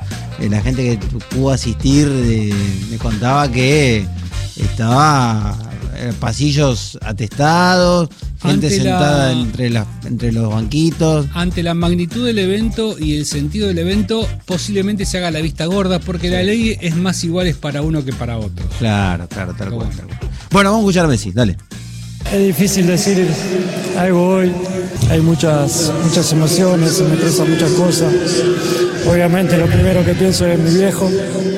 la gente que pudo asistir me contaba que estaba pasillos atestados, gente sentada entre los banquitos. Ante la magnitud del evento y el sentido del evento, posiblemente se haga la vista gorda, porque la ley es más iguales para uno que para otro. Claro, tal cual. Bueno, vamos a escuchar a Messi, dale. Es difícil decir algo hoy, hay muchas emociones, se me expresan muchas cosas. Obviamente lo primero que pienso es en mi viejo.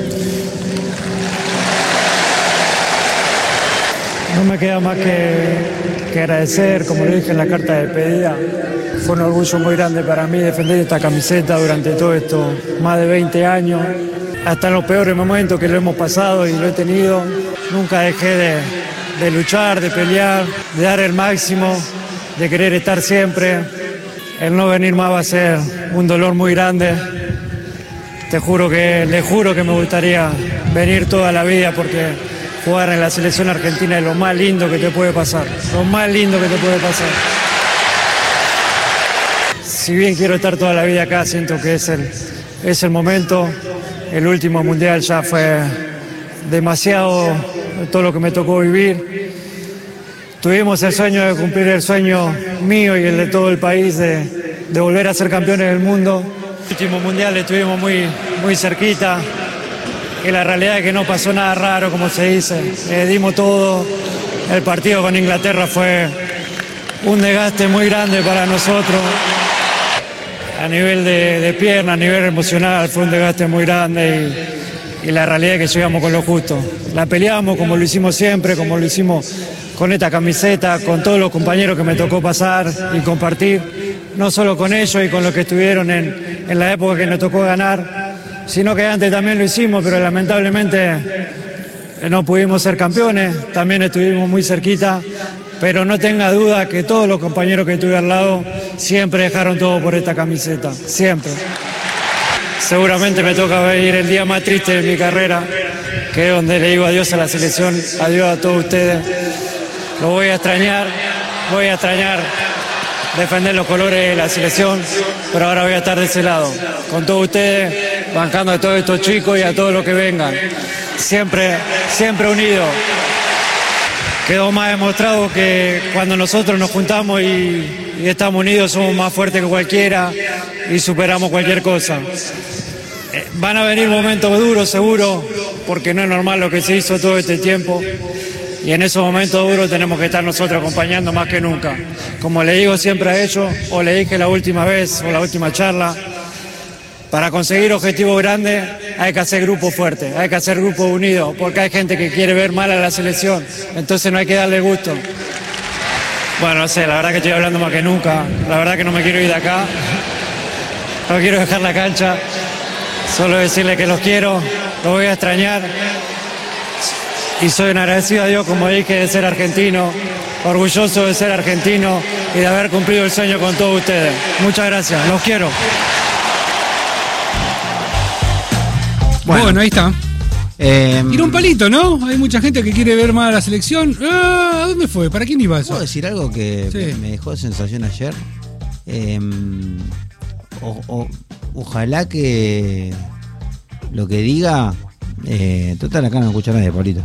No me queda más que agradecer, como le dije en la carta de despedida. Fue un orgullo muy grande para mí defender esta camiseta durante todo esto, más de 20 años. Hasta en los peores momentos que lo hemos pasado y lo he tenido, nunca dejé de luchar, de pelear, de dar el máximo, de querer estar siempre. El no venir más va a ser un dolor muy grande. Le juro que me gustaría venir toda la vida, porque jugar en la selección argentina es lo más lindo que te puede pasar. Lo más lindo que te puede pasar. Si bien quiero estar toda la vida acá, siento que es el momento. El último mundial ya fue demasiado todo lo que me tocó vivir. Tuvimos el sueño de cumplir el sueño mío y el de todo el país de volver a ser campeones del mundo. El último mundial estuvimos muy cerquita, que la realidad es que no pasó nada raro, como se dice. Dimos todo. El partido con Inglaterra fue un desgaste muy grande para nosotros. A nivel de pierna, a nivel emocional, fue un desgaste muy grande y la realidad es que llegamos con lo justo. La peleamos como lo hicimos siempre, como lo hicimos con esta camiseta, con todos los compañeros que me tocó pasar y compartir, no solo con ellos y con los que estuvieron en la época que nos tocó ganar, sino que antes también lo hicimos, pero lamentablemente no pudimos ser campeones, también estuvimos muy cerquita, pero no tenga duda que todos los compañeros que estuve al lado siempre dejaron todo por esta camiseta, siempre. Seguramente me toca venir el día más triste de mi carrera, que es donde le digo adiós a la selección, adiós a todos ustedes. Lo voy a extrañar defender los colores de la selección, pero ahora voy a estar de ese lado, con todos ustedes, bancando a todos estos chicos y a todos los que vengan. Siempre unidos. Quedó más demostrado que cuando nosotros nos juntamos y estamos unidos somos más fuertes que cualquiera y superamos cualquier cosa. Van a venir momentos duros seguro, porque no es normal lo que se hizo todo este tiempo. Y en esos momentos duros tenemos que estar nosotros acompañando más que nunca. Como le digo siempre a ellos, o le dije la última vez o la última charla, para conseguir objetivos grandes hay que hacer grupos fuertes, hay que hacer grupos unidos, porque hay gente que quiere ver mal a la selección, entonces no hay que darle gusto. Bueno, no sé, la verdad que estoy hablando más que nunca, la verdad que no me quiero ir de acá, no quiero dejar la cancha, solo decirle que los quiero, los voy a extrañar y soy un agradecido a Dios, como dije, de ser argentino, orgulloso de ser argentino y de haber cumplido el sueño con todos ustedes. Muchas gracias, los quiero. Bueno, ahí está. Tiró un palito, ¿no? Hay mucha gente que quiere ver más a la selección. ¿A dónde fue? ¿Para quién iba eso? ¿Puedo decir algo que Sí. me dejó sensación ayer? Ojalá que lo que diga... total, acá no escucha nadie, Pablito.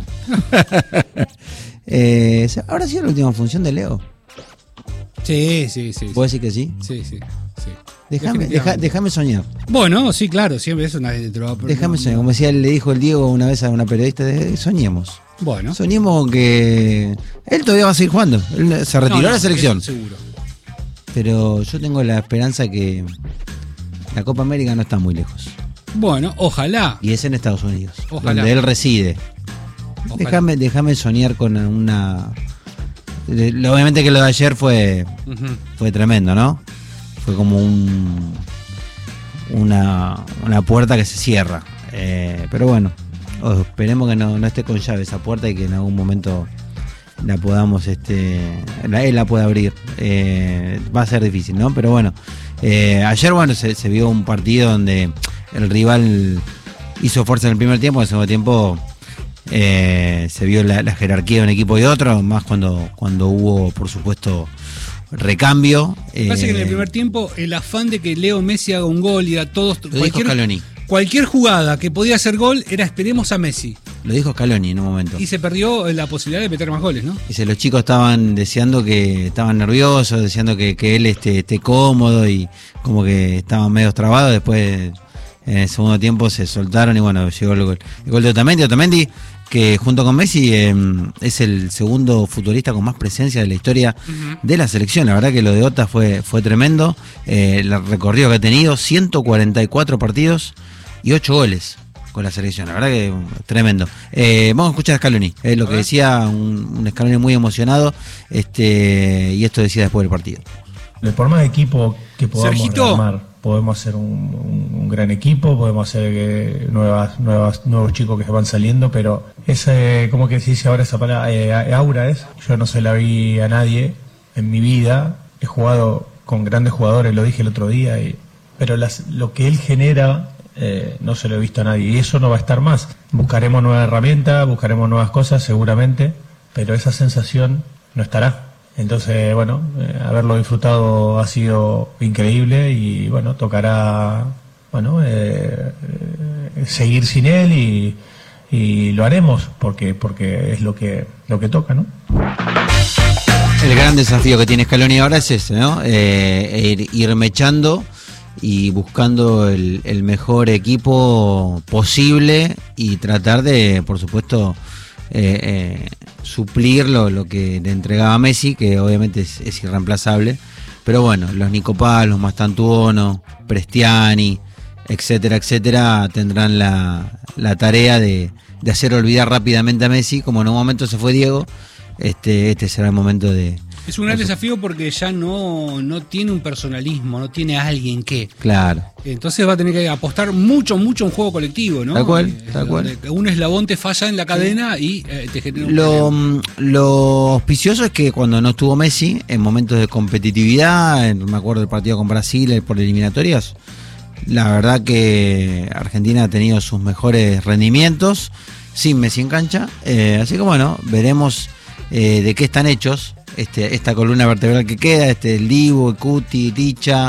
¿Habrá sido la última función de Leo? Sí. ¿Puedo decir que sí? Sí. Déjame soñar. Bueno, sí, claro, siempre eso nadie te lo va a perder. Déjame soñar. Como decía, le dijo el Diego una vez a una periodista, soñemos. Bueno. Soñemos que él todavía va a seguir jugando. Él se retiró de la selección. Seguro. Pero yo tengo la esperanza que la Copa América no está muy lejos. Bueno, ojalá. Y es en Estados Unidos, Ojalá. donde él reside. Ojalá. Déjame soñar con una... Obviamente que lo de ayer fue tremendo, ¿no? Fue como una puerta que se cierra. Pero bueno, esperemos que no esté con llave esa puerta y que en algún momento la podamos, él la pueda abrir. Va a ser difícil, ¿no? Pero bueno, ayer se vio un partido donde el rival hizo fuerza en el primer tiempo, en el segundo tiempo se vio la jerarquía de un equipo y otro, más cuando hubo, por supuesto, recambio. Me parece que en el primer tiempo el afán de que Leo Messi haga un gol y a todos... Lo dijo Scaloni. cualquier jugada que podía hacer gol era esperemos a Messi. Lo dijo Scaloni en un momento. Y se perdió la posibilidad de meter más goles, ¿no? Dice, los chicos estaban deseando estaban nerviosos, deseando que él esté cómodo y como que estaban medio trabados. Después, en el segundo tiempo, se soltaron y bueno, llegó el gol de Otamendi. Otamendi, que junto con Messi es el segundo futbolista con más presencia de la historia de la selección. La verdad que lo de Ota fue tremendo. El recorrido que ha tenido, 144 partidos y 8 goles con la selección. La verdad que tremendo. Vamos a escuchar a Scaloni. Lo que decía un Scaloni muy emocionado, y esto decía después del partido. Por más equipo que podamos Sergito, armar, podemos hacer un gran equipo, podemos hacer nuevos chicos que se van saliendo, pero ese, ¿cómo que se dice ahora esa palabra? Aura es. Yo no se la vi a nadie en mi vida. He jugado con grandes jugadores, lo dije el otro día, pero lo que él genera no se lo he visto a nadie y eso no va a estar más. Buscaremos nuevas herramientas, buscaremos nuevas cosas seguramente, pero esa sensación no estará. Entonces, bueno, haberlo disfrutado ha sido increíble y bueno, tocará seguir sin él y lo haremos porque es lo que toca, ¿no? El gran desafío que tiene Scaloni ahora es ese, ¿no? Ir mechando y buscando el mejor equipo posible y tratar de, por supuesto, suplir lo que le entregaba Messi, que obviamente es irreemplazable, pero bueno, los Nico Paz, los Mastantuono, Prestiani, etcétera, tendrán la tarea de hacer olvidar rápidamente a Messi, como en un momento se fue Diego. Este será el momento de... Es un gran desafío porque ya no tiene un personalismo, no tiene a alguien que... Claro. Entonces va a tener que apostar mucho a un juego colectivo, ¿no? Tal cual. Un eslabón te falla en la cadena y te genera un problema. Lo auspicioso es que cuando no estuvo Messi, en momentos de competitividad, me acuerdo del partido con Brasil por eliminatorias, la verdad que Argentina ha tenido sus mejores rendimientos sin Messi en cancha. Así que bueno, veremos de qué están hechos esta columna vertebral que queda, el Dibu, el Cuti, Licha,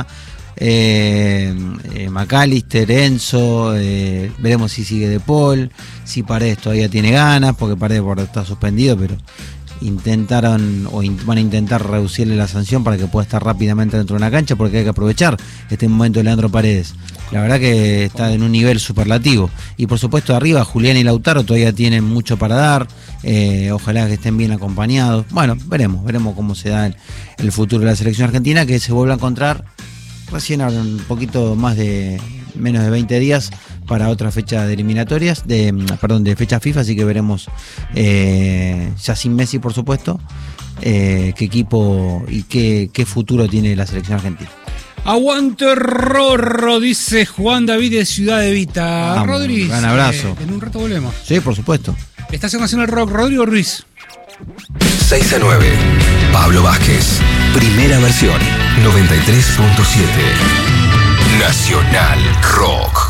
McAllister, Enzo, veremos si sigue De Paul, si Paredes todavía tiene ganas, porque Paredes está suspendido, pero van a intentar reducirle la sanción para que pueda estar rápidamente dentro de una cancha, porque hay que aprovechar este momento de Leandro Paredes. La verdad que está en un nivel superlativo. Y por supuesto arriba Julián y Lautaro todavía tienen mucho para dar. Ojalá que estén bien acompañados. Bueno, veremos cómo se da el futuro de la selección argentina, que se vuelve a encontrar recién ahora un poquito menos de 20 días para otra fecha de eliminatorias, de fecha FIFA, así que veremos ya sin Messi, por supuesto, qué equipo y qué futuro tiene la selección argentina. Aguante Rorro, dice Juan David de Ciudad Evita. Rodríguez. Un abrazo. En un rato volvemos. Sí, por supuesto. Estación Nacional Rock, Rodrigo Ruiz. 6 a 9. Pablo Vázquez. Primera versión. 93.7. Nacional Rock.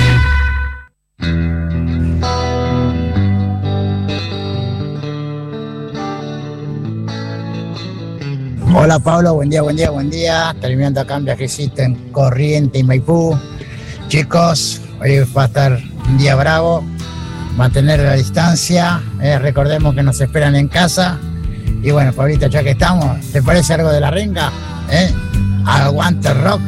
Hola Pablo, buen día. Terminando acá en viajecito en Corrientes y Maipú. Chicos, hoy va a estar un día bravo. Mantener la distancia. Recordemos que nos esperan en casa. Y bueno, Pablito, ya que estamos, ¿te parece algo de la renga? Aguante rock.